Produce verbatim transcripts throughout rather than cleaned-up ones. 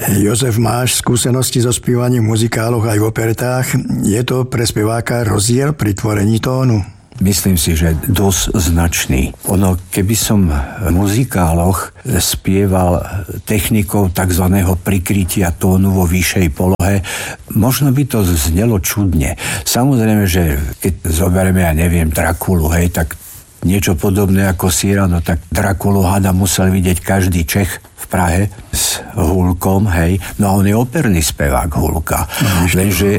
Jozef, máš skúsenosti so spievaním v muzikáloch aj v operetách. Je to pre speváka rozdiel pri tvorení tónu? Myslím si, že dosť značný. Ono, keby som v muzikáloch spieval technikou tzv. Prikrytia tónu vo vyššej polohe, možno by to znelo čudne. Samozrejme, že keď zoberieme, ja neviem, Drakulu, hej, tak niečo podobné ako Cyrano, tak Drakulu hada musel vidieť každý Čech v Prahe s Hulkom, hej. No a on je operný spevák Hulka. No, lenže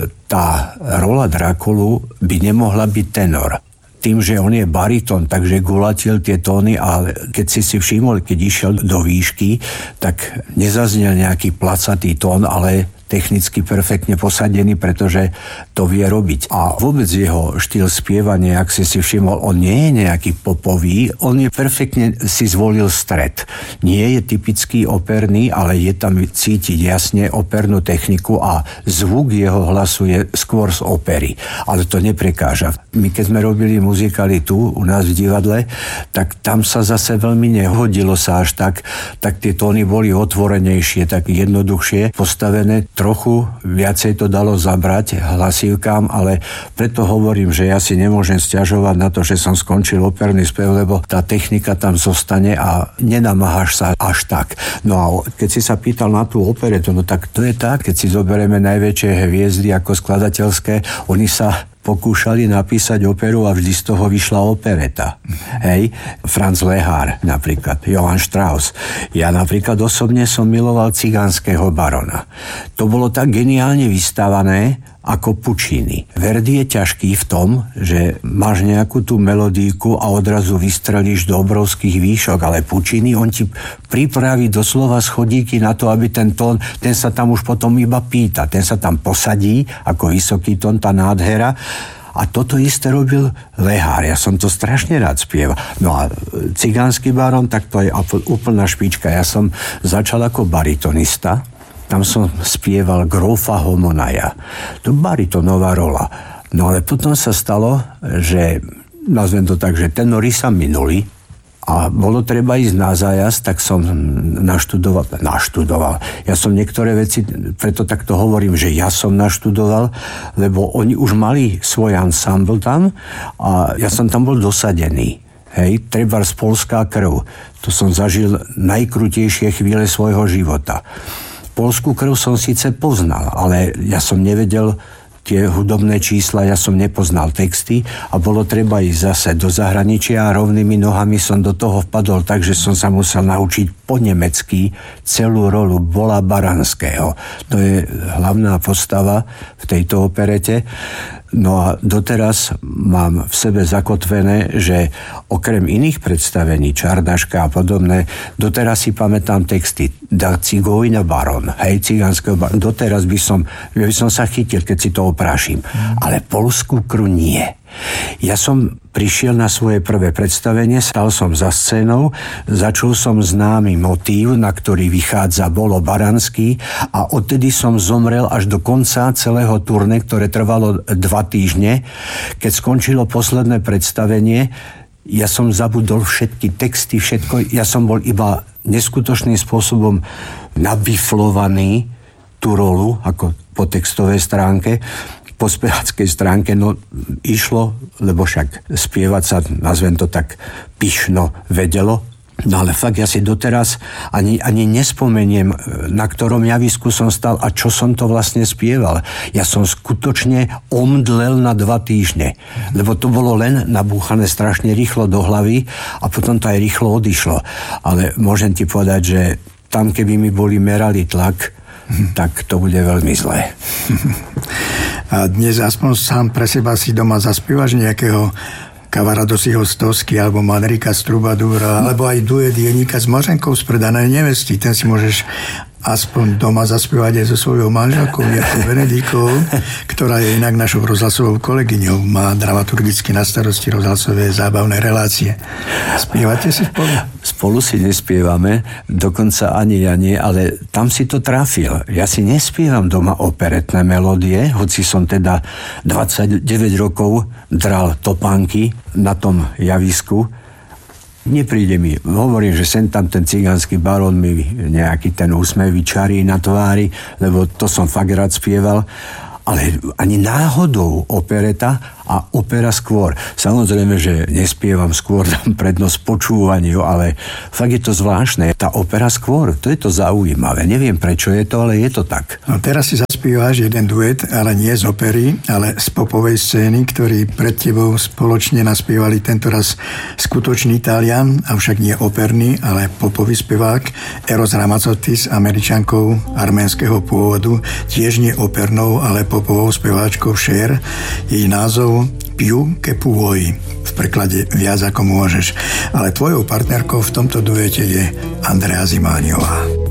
tá rola Drakulu by nemohla byť tenor. Tým, že on je baritón, takže gulatil tie tóny, ale keď si si všimol, keď išiel do výšky, tak nezaznel nejaký placatý tón, ale technicky perfektne posadený, pretože to vie robiť. A vôbec jeho štýl spievania, ak si si všimol, on nie je nejaký popový, on je perfektne si zvolil stred. Nie je typický operný, ale je tam cítiť jasne opernú techniku a zvuk jeho hlasu je skôr z opery. Ale to neprekáža. My keď sme robili muzikály tu, u nás v divadle, tak tam sa zase veľmi nehodilo sa až tak, tak tie tóny boli otvorenejšie, tak jednoduchšie postavené. Trochu viacej to dalo zabrať hlasívkám, ale preto hovorím, že ja si nemôžem sťažovať na to, že som skončil operný spev, lebo tá technika tam zostane a nenamáhaš sa až tak. No a keď si sa pýtal na tú operetu, no tak to je tak, keď si zoberieme najväčšie hviezdy ako skladateľské, oni sa pokúšali napísať operu a vždy z toho vyšla opereta. Hej, Franz Lehár napríklad, Johann Strauss. Ja napríklad osobne som miloval Cigánskeho barona. To bolo tak geniálne vystavané ako Puccini. Verdi je ťažký v tom, že máš nejakú tú melodíku a odrazu vystrelíš do obrovských výšok, ale Puccini, on ti pripraví doslova schodíky na to, aby ten tón, ten sa tam už potom iba pýta, ten sa tam posadí ako vysoký tón, tá nádhera. A toto isté robil Lehár. Ja som to strašne rád spieval. No a Cigánsky baron, tak to je úplná špička. Ja som začal ako baritonista. Tam som spieval Grofa Homonaja. To baritónová rola. No ale potom sa stalo, že, nazvem to tak, že tenori sa minuli a bolo treba ísť na zájazd, tak som naštudoval, naštudoval. Ja som niektoré veci, preto takto hovorím, že ja som naštudoval, lebo oni už mali svoj ensemble tam a ja som tam bol dosadený. Hej, trebárs Polská krv. To som zažil najkrutejšie chvíle svojho života. Poľskú krv som síce poznal, ale ja som nevedel tie hudobné čísla, ja som nepoznal texty a bolo treba ísť zase do zahraničia a rovnými nohami som do toho vpadol tak, že som sa musel naučiť po nemecky celú rolu Bola Baranského. To je hlavná postava v tejto operete. No a doteraz mám v sebe zakotvené, že okrem iných predstavení, Čardaška a podobné, doteraz si pamätám texty Da Cigojna baron, hej, cigánskeho baron. Doteraz by som, by som sa chytil, keď si to oprášim. Mm. Ale poľskú krv nie. Ja som prišiel na svoje prvé predstavenie, stal som za scénou, začul som známy motív, na ktorý vychádza Bolo Baranský a odtedy som zomrel až do konca celého turné, ktoré trvalo dva týždne. Keď skončilo posledné predstavenie, ja som zabudol všetky texty, všetko, ja som bol iba neskutočným spôsobom nabiflovaný tú rolu, ako po textovej stránke, po spevackej stránke, no išlo, lebo však spievať sa, nazvem to tak, pyšno vedelo. No ale fakt, ja si doteraz ani, ani nespomeniem, na ktorom javisku som stal a čo som to vlastne spieval. Ja som skutočne omdlel na dva týždne, lebo to bolo len nabúchané strašne rýchlo do hlavy a potom to aj rýchlo odišlo. Ale môžem ti povedať, že tam, keby mi boli merali tlak, tak to bude veľmi zlé. A dnes aspoň sám pre seba si doma zaspievaš nejakého Kavaradosiho Stosky alebo Manrika z Trubadúra, alebo aj duet Jeníka s Mořenkou z Predanej nevesti. Ten si môžeš aspoň doma zaspievať aj so svojou manželkou Mirkou Benedíkovou, ktorá je inak našou rozhlasovou kolegyňou. Má dramaturgicky na starosti rozhlasové zábavné relácie. Spievate si spolu? Spolu si nespievame, dokonca ani ja nie, ale tam si to trafil. Ja si nespievam doma operetné melódie, hoci som teda dvadsaťdeväť rokov dral topánky na tom javisku. Nepríde mi, hovorím, že sem tam ten cigánsky barón mi nejaký ten úsmev vyčarí na tvári, lebo to som fakt rád spieval, ale ani náhodou opereta a opera skôr. Samozrejme, že nespievam skôr, dám prednosť počúvaniu, ale fakt je to zvláštne. Tá opera skôr, to je to zaujímavé. Neviem, prečo je to, ale je to tak. No teraz si zaspievaš jeden duet, ale nie z opery, ale z popovej scény, ktorý pred tebou spoločne naspievali tentoraz skutočný Talian, avšak nie operný, ale popový spevák Eros Ramazzotti s Američankou arménskeho pôvodu, tiež nie opernou, ale popovou speváčkou Cher. Jej názov Più che puoi, v preklade viac ako môžeš. Ale tvojou partnerkou v tomto duete je Andrea Zimániová.